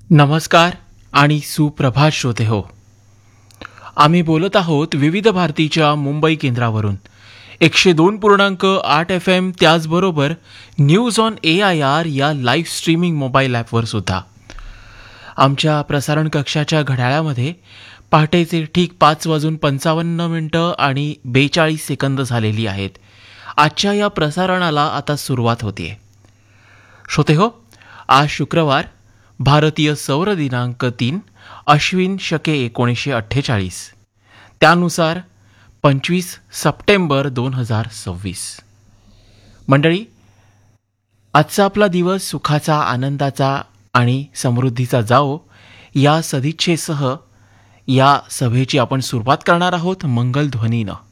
नमस्कार आणि सुप्रभात श्रोते हो. आम्ही बोलत आहोत विविध भारतीच्या मुंबई केंद्रावरून 102.8 FM, त्याचबरोबर न्यूज ऑन AIR या लाईव्ह स्ट्रीमिंग मोबाईल ॲपवर सुद्धा. आमच्या प्रसारण कक्षाच्या घड्याळामध्ये पहाटेचे ठीक 5:55 आणि 42 सेकंद झालेली आहेत. आजच्या या प्रसारणाला आता सुरुवात होते. श्रोते हो, आज शुक्रवार, भारतीय सौर दिनांक 3 अश्विन शके 1948, त्यानुसार 25 सप्टेंबर 2026. मंडळी, आजचा आपला दिवस सुखाचा, आनंदाचा आणि समृद्धीचा जाओ या सदिच्छेसह या सभेची आपण सुरुवात करणार आहोत मंगलध्वनीनं.